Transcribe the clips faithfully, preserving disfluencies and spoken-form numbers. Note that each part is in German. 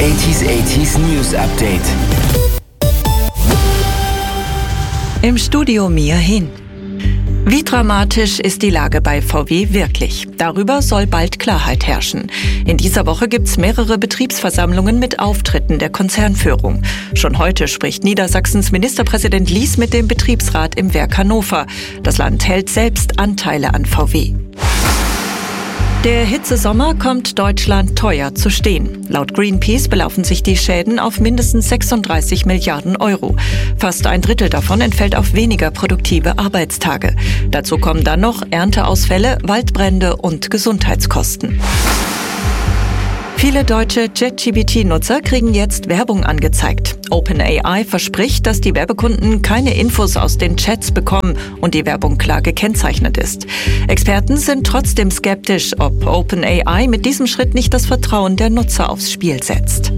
achtziger achtziger News Update. Im Studio Mia Hin. Wie dramatisch ist die Lage bei V W wirklich? Darüber soll bald Klarheit herrschen. In dieser Woche gibt's mehrere Betriebsversammlungen mit Auftritten der Konzernführung. Schon heute spricht Niedersachsens Ministerpräsident Lies mit dem Betriebsrat im Werk Hannover. Das Land hält selbst Anteile an V W. Der Hitzesommer kommt Deutschland teuer zu stehen. Laut Greenpeace belaufen sich die Schäden auf mindestens sechsunddreißig Milliarden Euro. Fast ein Drittel davon entfällt auf weniger produktive Arbeitstage. Dazu kommen dann noch Ernteausfälle, Waldbrände und Gesundheitskosten. Viele deutsche ChatGPT-Nutzer kriegen jetzt Werbung angezeigt. OpenAI verspricht, dass die Werbekunden keine Infos aus den Chats bekommen und die Werbung klar gekennzeichnet ist. Experten sind trotzdem skeptisch, ob OpenAI mit diesem Schritt nicht das Vertrauen der Nutzer aufs Spiel setzt.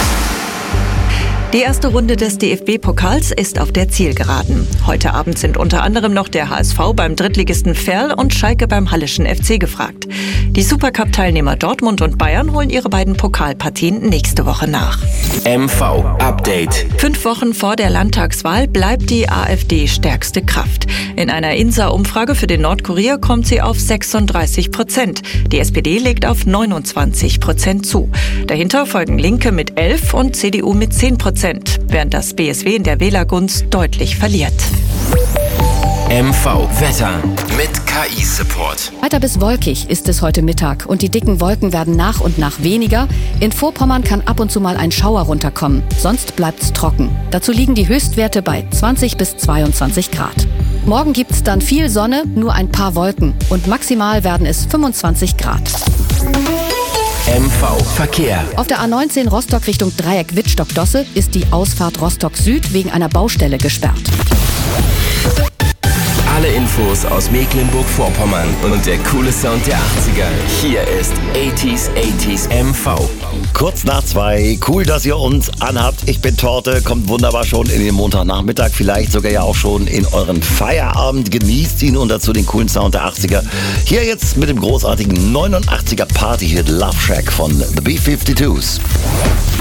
Die erste Runde des D F B-Pokals ist auf der Zielgeraden. Heute Abend sind unter anderem noch der H S V beim Drittligisten Verl und Schalke beim Halleschen F C gefragt. Die Supercup-Teilnehmer Dortmund und Bayern holen ihre beiden Pokalpartien nächste Woche nach. M V Update. Fünf Wochen vor der Landtagswahl bleibt die AfD stärkste Kraft. In einer I N S A-Umfrage für den Nordkurier kommt sie auf sechsunddreißig Prozent. Die S P D legt auf neunundzwanzig Prozent zu. Dahinter folgen Linke mit elf und C D U mit zehn Prozent, während das B S W in der Wählergunst deutlich verliert. M V Wetter mit K I-Support. Weiter bis wolkig ist es heute Mittag und die dicken Wolken werden nach und nach weniger. In Vorpommern kann ab und zu mal ein Schauer runterkommen, sonst bleibt's trocken. Dazu liegen die Höchstwerte bei zwanzig bis zweiundzwanzig Grad. Morgen gibt's dann viel Sonne, nur ein paar Wolken und maximal werden es fünfundzwanzig Grad. M V Verkehr. Auf der A neunzehn Rostock Richtung Dreieck Wittstock-Dosse ist die Ausfahrt Rostock Süd wegen einer Baustelle gesperrt. Alle Infos aus Mecklenburg-Vorpommern und der coole Sound der achtziger. Hier ist achtziger achtziger M V. Kurz nach zwei. Cool, dass ihr uns anhabt. Ich bin Torte. Kommt wunderbar schon in den Montagnachmittag. Vielleicht sogar ja auch schon in euren Feierabend. Genießt ihn und dazu den coolen Sound der achtziger. Hier jetzt mit dem großartigen neunundachtziger Party-Hit Love Shack von The B fünfundfünfzigers.